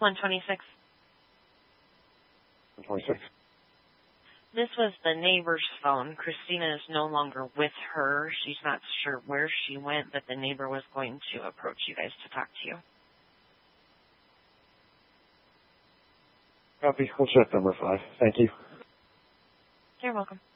126. 126. This was the neighbor's phone. Christina is no longer with her. She's not sure where she went, but the neighbor was going to approach you guys to talk to you. Copy. We'll check number 5. Thank you. You're welcome.